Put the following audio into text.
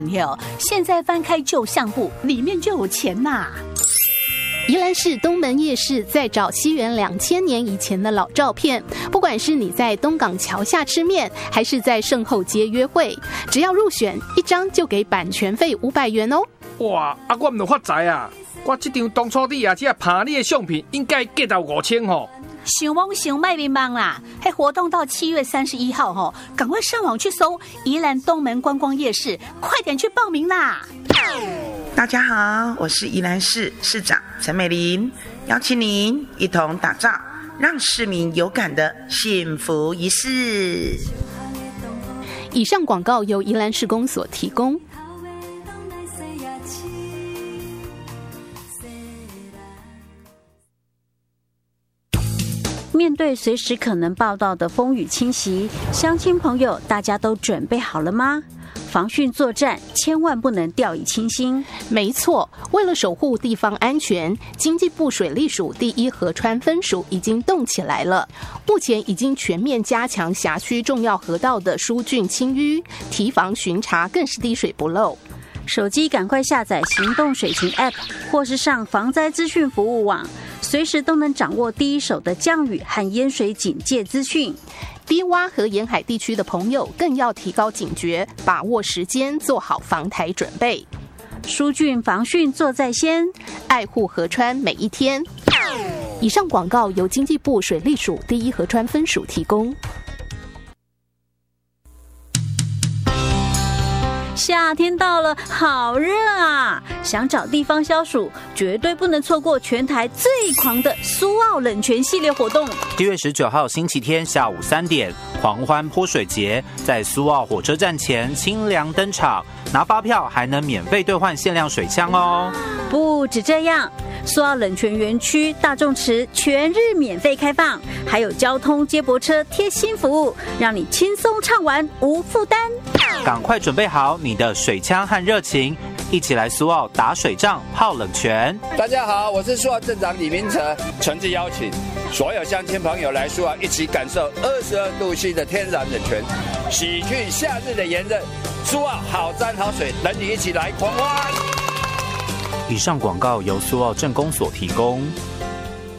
现在翻开旧相簿，里面就有钱呐。 宜兰市东门夜市在找西元2000年以前的老照片，不管是你在东港桥下吃面，还是在圣后街约会，只要入选一张就给版权费500元哦。 哇，我唔有发财啊！我这张当初你只拍你的相片应该价到5000吼。 想懵想卖迷茫啦！还活动到7月31号吼，赶快上网去搜宜兰东门观光夜市，快点去报名啦！ 大家好，我是宜兰市市长陈美玲，邀请您一同打造让市民有感的幸福仪式。 以上广告由宜兰市公所提供。 面对随时可能报道的风雨侵袭，乡亲朋友，大家都准备好了吗？防汛作战千万不能掉以轻心。 没错，为了守护地方安全，经济部水利署第1河川分署已经动起来了。目前已经全面加强辖区重要河道的疏浚清淤，提防巡查更是滴水不漏。 手机赶快下载行动水情 App， 或是上防灾资讯服务网，随时都能掌握第一手的降雨和淹水警戒资讯。 低洼和沿海地区的朋友更要提高警觉，把握时间，做好防台准备。 疏浚防汛做在先， 爱护河川每一天。以上广告由经济部水利署第1河川分署提供。 夏天到了，好热啊！想找地方消暑，绝对不能错过全台最狂的苏澳冷泉系列活动。 1月19号星期天下午3点，狂欢泼水节在苏澳火车站前清凉登场，拿发票还能免费兑换限量水枪哦。 不止这样，苏澳冷泉园区大众池全日免费开放，还有交通接驳车贴心服务，让你轻松畅玩无负担。 赶快准备好你的水枪和热情，一起来苏澳打水仗、泡冷泉。 大家好，我是苏澳镇长李明哲，诚挚邀请所有乡亲朋友来苏澳，一起感受22度C的天然冷泉，洗去夏日的炎热。苏澳好山好水，等你一起来狂欢。 以上广告由苏澳镇公所提供。